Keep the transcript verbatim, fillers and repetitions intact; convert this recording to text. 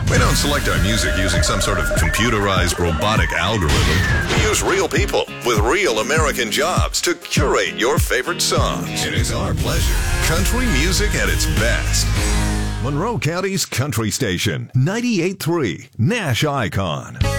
We don't select our music using some sort of computerized robotic algorithm. We use real people with real American jobs to curate your favorite songs. It is our pleasure. Country music at its best. Monroe County's country station, ninety-eight point three Nash Icon.